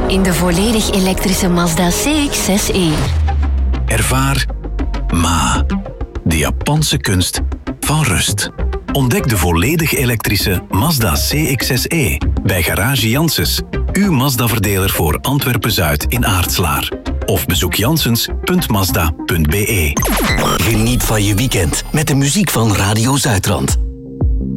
in de volledig elektrische Mazda CX-6e. Ervaar Ma, de Japanse kunst van rust. Ontdek de volledig elektrische Mazda CX-6e bij Garage Janssens, uw Mazda-verdeler voor Antwerpen-Zuid in Aartslaar. Of bezoek janssens.mazda.be. Geniet van je weekend met de muziek van Radio Zuidrand.